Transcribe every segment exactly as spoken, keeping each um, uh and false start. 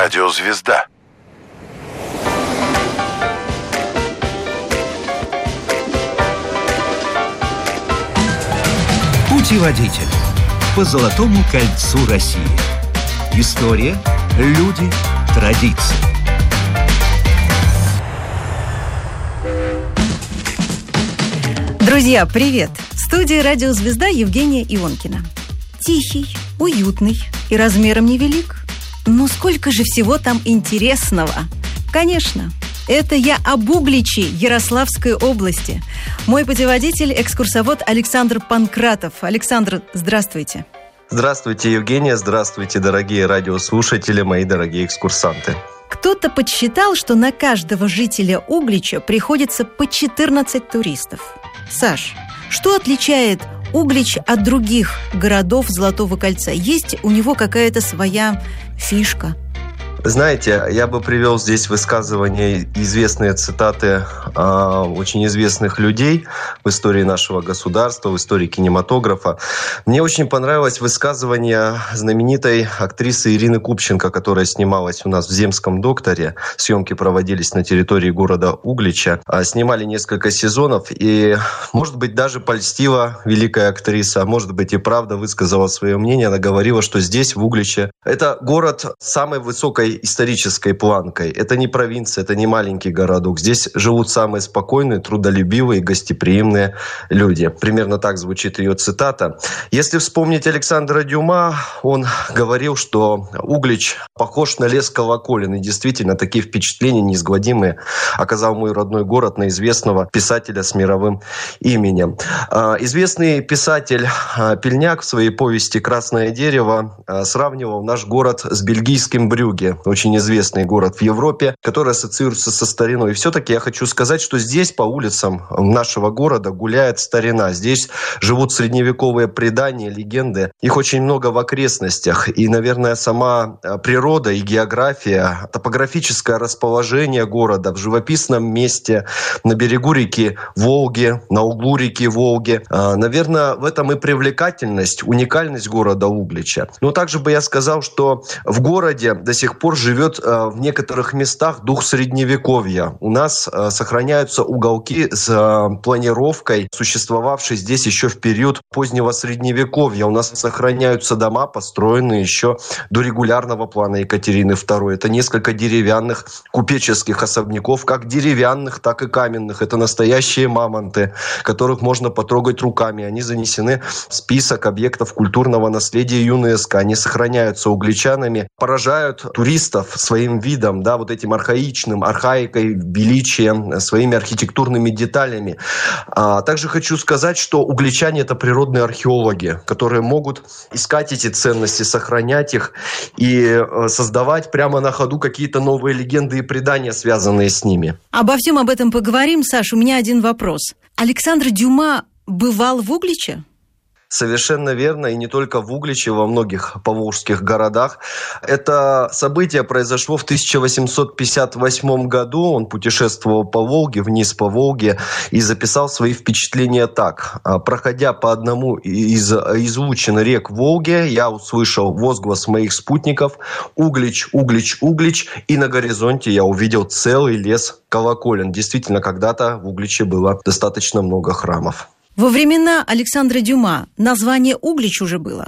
Радиозвезда. Путеводитель по Золотому кольцу России. История, люди, традиции. Друзья, привет! В студии «Радиозвезда» Евгения Ионкина. Тихий, уютный и размером невелик. Но сколько же всего там интересного! Конечно, это я об Угличе Ярославской области. Мой путеводитель, экскурсовод Александр Панкратов. Александр, здравствуйте. Здравствуйте, Евгения. Здравствуйте, дорогие радиослушатели, мои дорогие экскурсанты. Кто-то подсчитал, что на каждого жителя Углича приходится по четырнадцать туристов. Саш, что отличает Углич от других городов Золотого кольца? Есть у него какая-то своя фишка? Знаете, я бы привел здесь высказывания, известные цитаты э, очень известных людей в истории нашего государства, в истории кинематографа. Мне очень понравилось высказывание знаменитой актрисы Ирины Купченко, которая снималась у нас в «Земском докторе». Съемки проводились на территории города Углича. Снимали несколько сезонов, и, может быть, даже польстила великая актриса, а может быть, и правда высказала свое мнение. Она говорила, что здесь, в Угличе, это город с самой высокой исторической планкой. Это не провинция, это не маленький городок. Здесь живут самые спокойные, трудолюбивые, гостеприимные люди. Примерно так звучит ее цитата. Если вспомнить Александра Дюма, он говорил, что Углич похож на лес колоколен. И действительно, такие впечатления неизгладимые оказал мой родной город на известного писателя с мировым именем. Известный писатель Пельняк в своей повести «Красное дерево» сравнивал наш город с бельгийским Брюгге. Очень известный город в Европе, который ассоциируется со стариной. И все-таки я хочу сказать, что здесь по улицам нашего города гуляет старина. Здесь живут средневековые предания, легенды. Их очень много в окрестностях. И, наверное, сама природа и география, топографическое расположение города в живописном месте на берегу реки Волги, на углу реки Волги. Наверное, в этом и привлекательность, уникальность города Углича. Но также бы я сказал, что в городе до сих пор живет э, в некоторых местах дух средневековья. У нас э, сохраняются уголки с э, планировкой, существовавшей здесь еще в период позднего средневековья. У нас сохраняются дома, построенные еще до регулярного плана Екатерины второй. Это несколько деревянных купеческих особняков, как деревянных, так и каменных. Это настоящие мамонты, которых можно потрогать руками. Они занесены в список объектов культурного наследия ЮНЕСКО. Они сохраняются угличанами, поражают туристов своим видом, да, вот этим архаичным, архаикой, величием, своими архитектурными деталями. А также хочу сказать, что угличане – это природные археологи, которые могут искать эти ценности, сохранять их и создавать прямо на ходу какие-то новые легенды и предания, связанные с ними. Обо всем об этом поговорим, Саш. У меня один вопрос. Александр Дюма бывал в Угличе? Совершенно верно, и не только в Угличе, во многих поволжских городах. Это событие произошло в тысяча восемьсот пятьдесят восьмом году. Он путешествовал по Волге, вниз по Волге, и записал свои впечатления так. «Проходя по одному из излучин рек Волги, я услышал возглас моих спутников: Углич, Углич, Углич, и на горизонте я увидел целый лес колоколен». Действительно, когда-то в Угличе было достаточно много храмов. Во времена Александра Дюма название Углич уже было?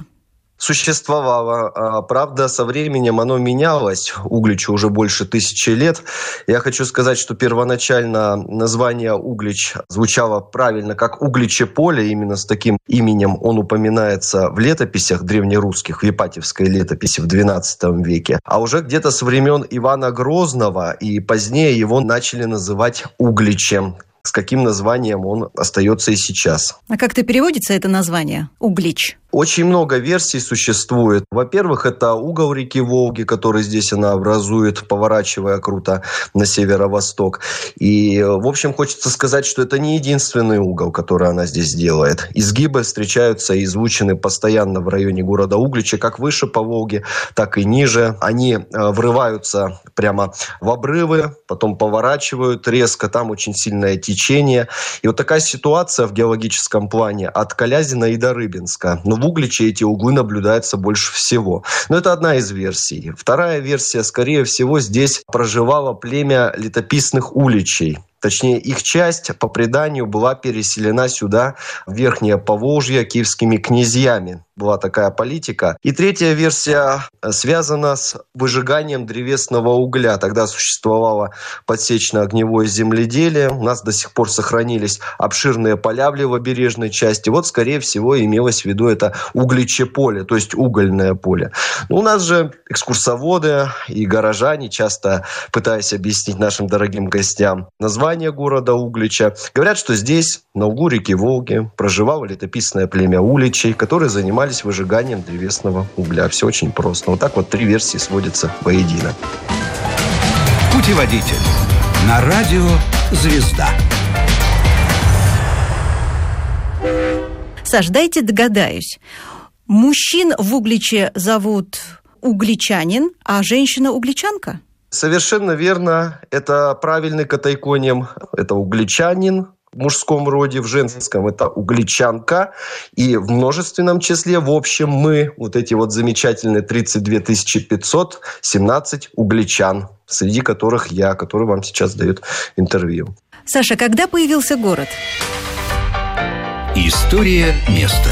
Существовало. Правда, со временем оно менялось. Угличу уже больше тысячи лет. Я хочу сказать, что первоначально название Углич звучало правильно как Угличеполе. Именно с таким именем он упоминается в летописях древнерусских, в Ипатьевской летописи в двенадцатом веке. А уже где-то со времен Ивана Грозного и позднее его начали называть Угличем. С каким названием он остается и сейчас. А как-то переводится это название «Углич»? Очень много версий существует. Во-первых, это угол реки Волги, который здесь она образует, поворачивая круто на северо-восток. И, в общем, хочется сказать, что это не единственный угол, который она здесь делает. Изгибы встречаются и излучены постоянно в районе города Углича, как выше по Волге, так и ниже. Они врываются прямо в обрывы, потом поворачивают резко, там очень сильное течение. И вот такая ситуация в геологическом плане от Колязина и до Рыбинска. Но в Угличе эти углы наблюдаются больше всего. Но это одна из версий. Вторая версия, скорее всего, здесь проживало племя летописных Уличей. Точнее, их часть, по преданию, была переселена сюда, в Верхнее Поволжье, киевскими князьями. Была такая политика. И третья версия связана с выжиганием древесного угля. Тогда существовало подсечно-огневое земледелие. У нас до сих пор сохранились обширные поля в левобережной части. Вот, скорее всего, имелось в виду это угличеполе, то есть угольное поле. Но у нас же экскурсоводы и горожане, часто пытаясь объяснить нашим дорогим гостям название города Углича, говорят, что здесь, на углу реки Волги, проживало летописное племя Уличей, которые занимались выжиганием древесного угля. Все очень просто. Вот так вот три версии сводятся воедино. Путеводитель на радио «Звезда». Саш, дайте догадаюсь. Мужчин в Угличе зовут угличанин, а женщина угличанка? Совершенно верно. Это правильный катайконим. Это угличанин в мужском роде, в женском это угличанка. И в множественном числе, в общем, мы, вот эти вот замечательные тридцать две тысячи пятьсот семнадцать угличан, среди которых я, который вам сейчас дает интервью. Саша, когда появился город? История места.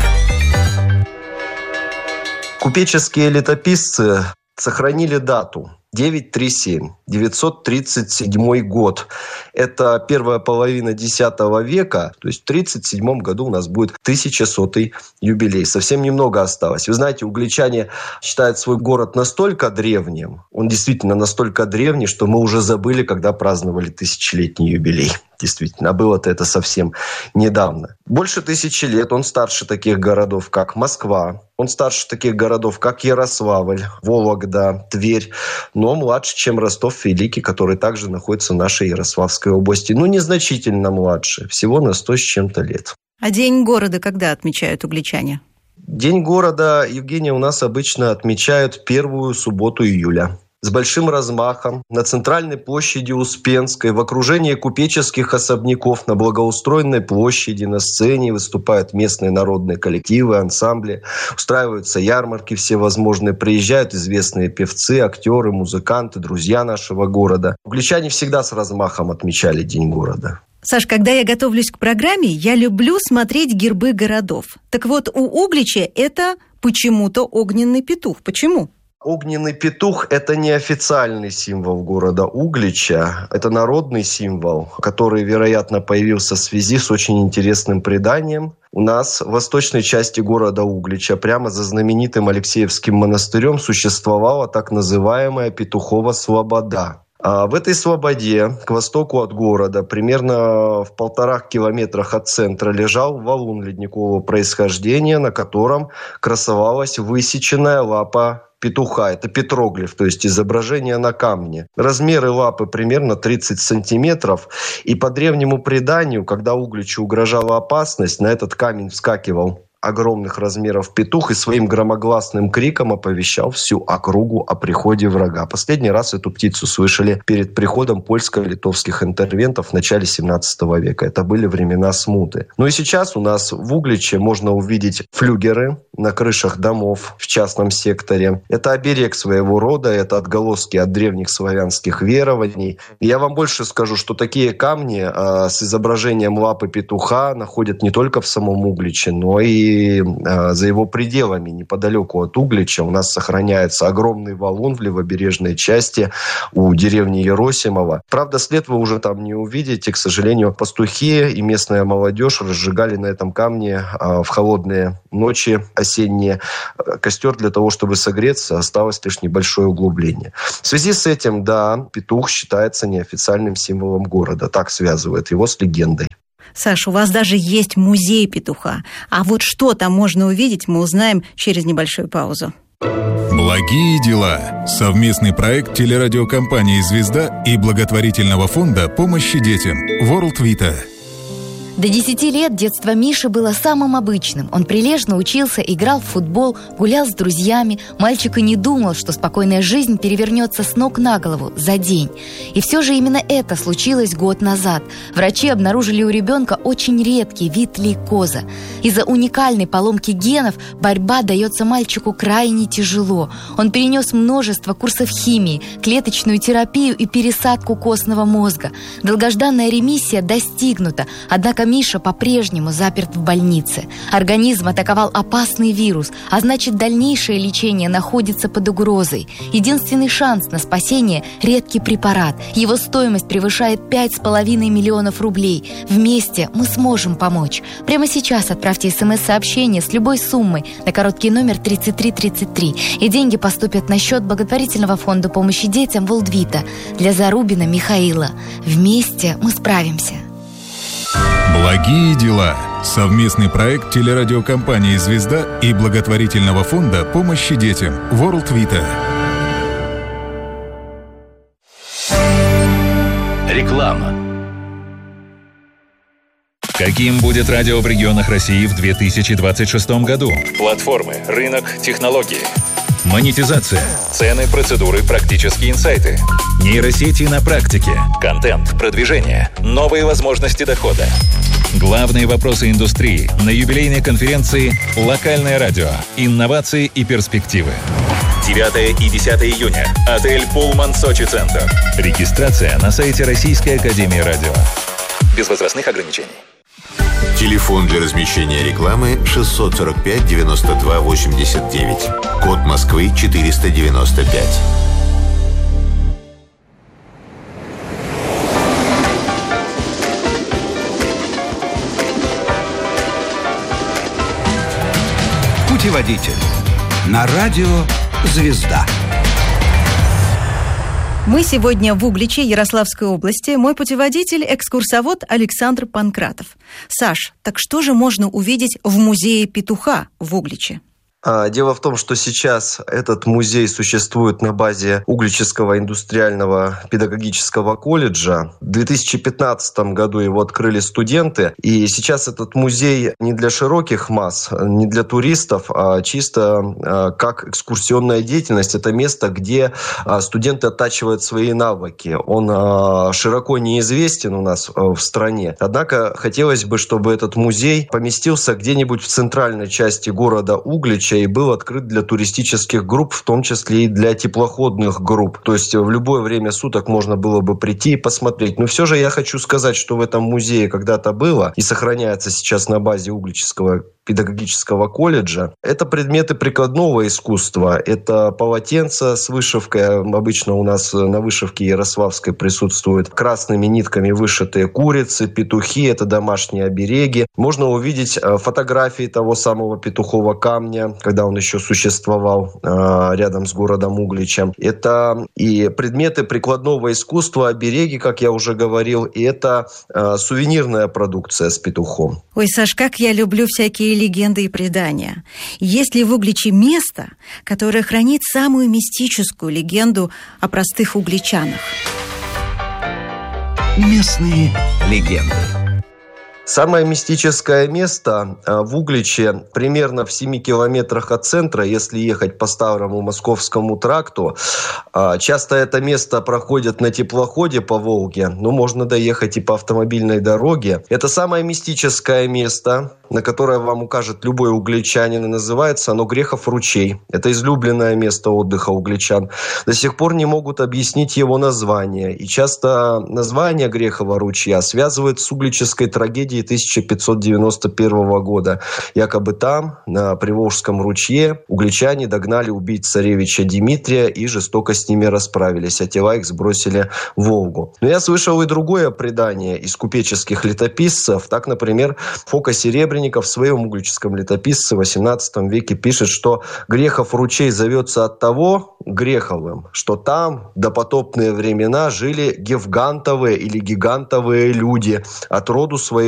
Купеческие летописцы сохранили дату девятьсот тридцать семь, девятьсот тридцать седьмой год. Это первая половина десятого века, то есть в тридцать седьмом году у нас будет тысячесотый юбилей. Совсем немного осталось. Вы знаете, угличане считают свой город настолько древним, он действительно настолько древний, что мы уже забыли, когда праздновали тысячелетний юбилей. Действительно, а было-то это совсем недавно. Больше тысячи лет он старше таких городов, как Москва. Он старше таких городов, как Ярославль, Вологда, Тверь. Но младше, чем Ростов-Великий, который также находится в нашей Ярославской области. Ну, незначительно младше. Всего на сто с чем-то лет. А День города когда отмечают угличане? День города, Евгения, у нас обычно отмечают первую субботу июля. С большим размахом на центральной площади Успенской, в окружении купеческих особняков, на благоустроенной площади, на сцене выступают местные народные коллективы, ансамбли, устраиваются ярмарки всевозможные, приезжают известные певцы, актеры, музыканты, друзья нашего города. Угличане всегда с размахом отмечали День города. Саш, когда я готовлюсь к программе, я люблю смотреть гербы городов. Так вот, у Углича это почему-то огненный петух. Почему? Огненный петух – это не официальный символ города Углича. Это народный символ, который, вероятно, появился в связи с очень интересным преданием. У нас в восточной части города Углича, прямо за знаменитым Алексеевским монастырем, существовала так называемая Петухова слобода. А в этой слободе, к востоку от города, примерно в полторах километрах от центра, лежал валун ледникового происхождения, на котором красовалась высеченная лапа петуха. Это петроглиф, то есть изображение на камне. Размеры лапы примерно тридцать сантиметров. И по древнему преданию, когда Угличу угрожала опасность, на этот камень вскакивал огромных размеров петух и своим громогласным криком оповещал всю округу о приходе врага. Последний раз эту птицу слышали перед приходом польско-литовских интервентов в начале семнадцатого века. Это были времена смуты. Ну и сейчас у нас в Угличе можно увидеть флюгеры на крышах домов в частном секторе. Это оберег своего рода, это отголоски от древних славянских верований. И я вам больше скажу, что такие камни э, с изображением лапы петуха находят не только в самом Угличе, но и за его пределами, неподалеку от Углича, у нас сохраняется огромный валун в левобережной части у деревни Еросимова. Правда, след вы уже там не увидите. К сожалению, пастухи и местная молодежь разжигали на этом камне в холодные ночи осенние костер для того, чтобы согреться. Осталось лишь небольшое углубление. В связи с этим, да, петух считается неофициальным символом города. Так связывает его с легендой. Саш, у вас даже есть музей петуха. А вот что там можно увидеть, мы узнаем через небольшую паузу. Благие дела. Совместный проект телерадиокомпании «Звезда» и благотворительного фонда помощи детям World Vita. До десяти лет детство Миши было самым обычным. Он прилежно учился, играл в футбол, гулял с друзьями. Мальчик и не думал, что спокойная жизнь перевернется с ног на голову за день. И все же именно это случилось год назад. Врачи обнаружили у ребенка очень редкий вид лейкоза. Из-за уникальной поломки генов борьба дается мальчику крайне тяжело. Он перенес множество курсов химии, клеточную терапию и пересадку костного мозга. Долгожданная ремиссия достигнута, однако Миша по-прежнему заперт в больнице. Организм атаковал опасный вирус, а значит, дальнейшее лечение находится под угрозой. Единственный шанс на спасение – редкий препарат. Его стоимость превышает пять с половиной миллионов рублей. Вместе мы сможем помочь. Прямо сейчас отправьте смс-сообщение с любой суммой на короткий номер тридцать три тридцать три, и деньги поступят на счет благотворительного фонда помощи детям Волдвита для Зарубина Михаила. Вместе мы справимся. Благие дела. Совместный проект телерадиокомпании «Звезда» и благотворительного фонда помощи детям World Vita. Реклама. Каким будет радио в регионах России в две тысячи двадцать шестом году? Платформы, рынок, технологии. Монетизация, цены, процедуры, практические инсайты. Нейросети на практике, контент, продвижение, новые возможности дохода. Главные вопросы индустрии на юбилейной конференции «Локальное радио. Инновации и перспективы». девятого и десятого июня. Отель «Пулман Сочи Центр». Регистрация на сайте Российской академии радио. Без возрастных ограничений. Телефон для размещения рекламы шестьсот сорок пять девяносто два восемьдесят девять. Код Москвы четыреста девяносто пять. Путеводитель. На радио «Звезда». Мы сегодня в Угличе, Ярославской области. Мой путеводитель – экскурсовод Александр Панкратов. Саш, так что же можно увидеть в музее петуха в Угличе? Дело в том, что сейчас этот музей существует на базе Угличского индустриального педагогического колледжа. В две тысячи пятнадцатом году его открыли студенты. И сейчас этот музей не для широких масс, не для туристов, а чисто как экскурсионная деятельность. Это место, где студенты оттачивают свои навыки. Он широко неизвестен у нас в стране. Однако хотелось бы, чтобы этот музей поместился где-нибудь в центральной части города Углича и был открыт для туристических групп, в том числе и для теплоходных групп. То есть в любое время суток можно было бы прийти и посмотреть. Но все же я хочу сказать, что в этом музее когда-то было и сохраняется сейчас на базе Угличского педагогического колледжа. Это предметы прикладного искусства. Это полотенца с вышивкой. Обычно у нас на вышивке ярославской присутствуют красными нитками вышитые курицы, петухи. Это домашние обереги. Можно увидеть фотографии того самого петухового камня, когда он еще существовал рядом с городом Угличем. Это и предметы прикладного искусства, обереги, как я уже говорил, и это сувенирная продукция с петухом. Ой, Саш, как я люблю всякие легенды и предания. Есть ли в Угличе место, которое хранит самую мистическую легенду о простых угличанах? Местные легенды. Самое мистическое место в Угличе примерно в семи километрах от центра, если ехать по старому Московскому тракту. Часто это место проходит на теплоходе по Волге, но можно доехать и по автомобильной дороге. Это самое мистическое место, на которое вам укажет любой угличанин, и называется оно Грехов ручей. Это излюбленное место отдыха угличан. До сих пор не могут объяснить его название, и часто название Грехова ручья связывают с угличской трагедией тысяча пятьсот девяносто первого года. Якобы там, на Приволжском ручье, угличане догнали убийц царевича Дмитрия и жестоко с ними расправились, а тела их сбросили в Волгу. Но я слышал и другое предание из купеческих летописцев. Так, например, Фока Серебренников в своем угличском летописце в восемнадцатом веке пишет, что Грехов ручей зовется от того Греховым, что там в допотопные времена жили гевгантовые или гигантовые люди от роду своего